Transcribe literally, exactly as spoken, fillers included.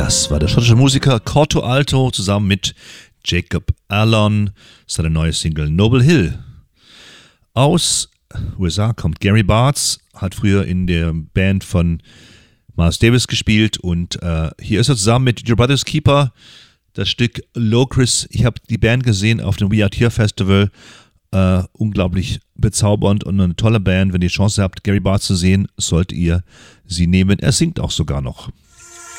Das war der schottische Musiker Corto Alto zusammen mit Jacob Allen, seine neue Single Noble Hill. Aus U S A kommt Gary Bartz, hat früher in der Band von Miles Davis gespielt und äh, hier ist er zusammen mit Your Brother's Keeper, das Stück Locris. Ich habe die Band gesehen auf dem We Are Here Festival, äh, unglaublich bezaubernd und eine tolle Band. Wenn ihr die Chance habt, Gary Bartz zu sehen, solltet ihr sie nehmen. Er singt auch sogar noch.